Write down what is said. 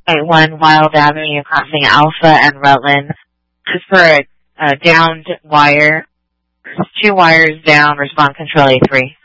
1 Wild Avenue crossing Alpha and Rutland. This is for a downed wire. 2 wires down, respond control A3.